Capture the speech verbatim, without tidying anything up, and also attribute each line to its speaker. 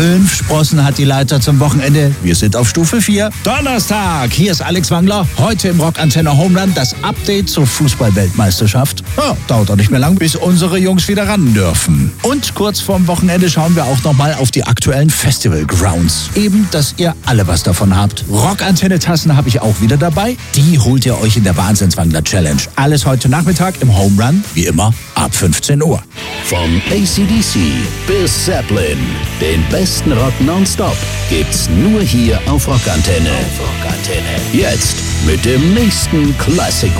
Speaker 1: Fünf Sprossen hat die Leiter zum Wochenende. Wir sind auf Stufe vier. Donnerstag, hier ist Alex Wangler. Heute im Rockantenne Home Run das Update zur Fußball-Weltmeisterschaft. Ja, dauert doch nicht mehr lang, bis unsere Jungs wieder ran dürfen. Und kurz vorm Wochenende schauen wir auch nochmal auf die aktuellen Festival Grounds. Eben, dass ihr alle was davon habt. Rockantenne-Tassen habe ich auch wieder dabei. Die holt ihr euch in der Wahnsinnswandler Challenge. Alles heute Nachmittag im Home Run, wie immer, ab fünfzehn Uhr.
Speaker 2: Vom A C D C bis Zeppelin, den besten Rock nonstop gibt's nur hier auf Rockantenne. Auf Rockantenne. Jetzt mit dem nächsten Classic